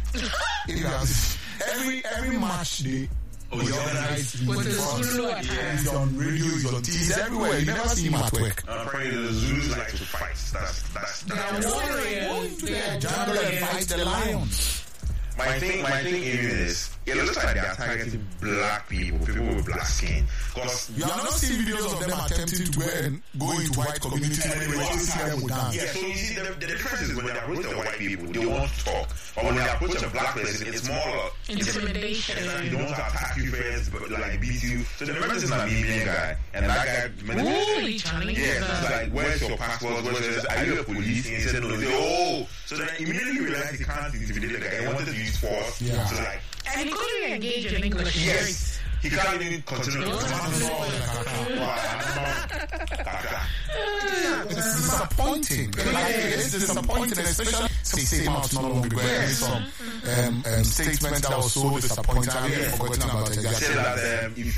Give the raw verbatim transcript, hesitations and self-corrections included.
If you have, every every match they. Oh, he's organized. With the Zulu yeah, he's on radio, he's on T V, he's everywhere. You never see him at work. Uh, apparently, the Zulus like to fight. That's that's that's. They're warriors. They're jungle and fight the lions. My thing, my thing is, it looks like they are targeting black people, people with black skin. Because you have not seen videos of them attempting to go and go into white communities when they were see them with dance. Yeah, so you see, the, the difference is when they approach the white people, they want to talk. But when they approach a black person, it's more intimidation. They don't want to attack you first, but like beat you. So the remember this Namibian guy, and that guy, really challenging. Yeah, it's like, where's your passport? Where's this? Are you a police? And he said no. He said, oh, so then immediately realized he can't intimidate the guy. He wanted to use force. Yeah. So like, and he couldn't even engage in English. Yes. He can't even continue to It's disappointing. Like, it's disappointing, especially some statements not long ago. I some um, um, statement that was so disappointing. I have forgotten about it. Say that um, if